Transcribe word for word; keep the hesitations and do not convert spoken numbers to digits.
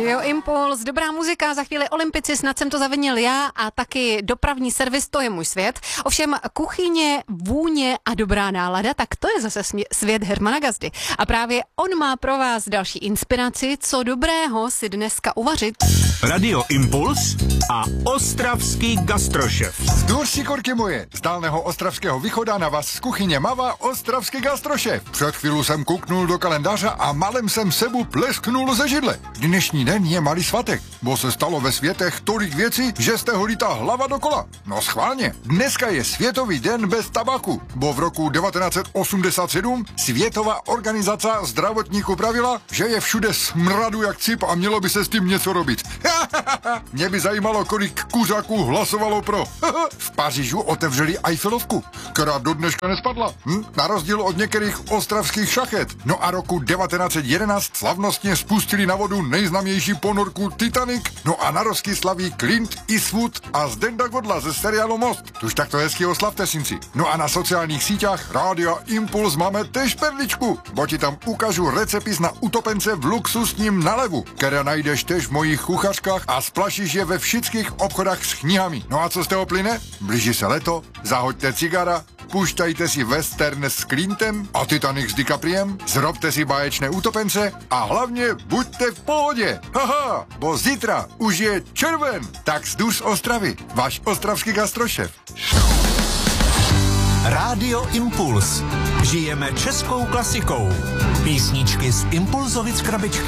Radio Impuls, dobrá muzika, za chvíli Olympici, snad jsem to zavinil já a taky dopravní servis, to je můj svět. Ovšem kuchyně, vůně a dobrá nálada, tak to je zase svět Hermana Gazdy. A právě on má pro vás další inspiraci, co dobrého si dneska uvařit. Radio Impuls a ostravský gastrošef. Zdůr sikorky moje, z dálného ostravského východa na vás z kuchyně mává ostravský gastrošef. Před chvíli jsem kouknul do kalendáře a malem jsem sebu plesknul ze židle. Dnešní den je malý svatek, bo se stalo ve světech tolik věcí, že z toho lítá hlava dokola. No schválně, dneska je Světový den bez tabaku, bo v roku devatenáct set osmdesát sedm Světová organizace zdravotníků pravila, že je všude smradu jak cip a mělo by se s tím něco robit. Mě by zajímalo, kolik kuřáků hlasovalo pro. V Pařížu otevřeli Eiffelovku, která do dneška nespadla. Hm? Na rozdíl od některých ostravských šachet. No a roku devatenáct set jedenáct slavnostně spustili na vodu nejznámější ponorku Titanic. No a na rozky slaví Clint Eastwood a Zdenda Godla ze seriálu Most. Tuž takto hezky oslavte, synci. No a na sociálních sítích Rádia Impuls máme tež perličku, bo ti tam ukážu recepis na utopence v luxusním nalevu, které najdeš tež v mojich kuchařkách a splašíš je ve všech obchodách s knihami. No a co z toho plyne? Blíží se leto, zahoďte cigara, pušťajte si western s Clintem a Titanic s DiCapriem, zrobte si báječné utopence a hlavně buďte v pohodě. Haha, bo zítra už je červen. Tak zdůr z Ostravy, váš ostravský gastrošef. Radio Impuls. Žijeme českou klasikou. Písničky z Impulzovic krabičky.